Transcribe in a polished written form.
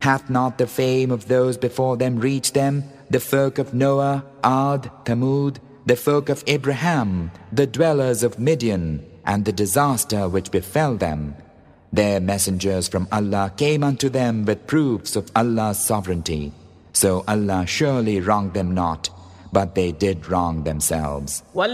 Hath not the fame of those before them reached them, the folk of Noah, Ad, Thamud, the folk of Abraham, the dwellers of Midian, and the disaster which befell them? Their messengers from Allah came unto them with proofs of Allah's sovereignty. So Allah surely wronged them not, but they did wrong themselves.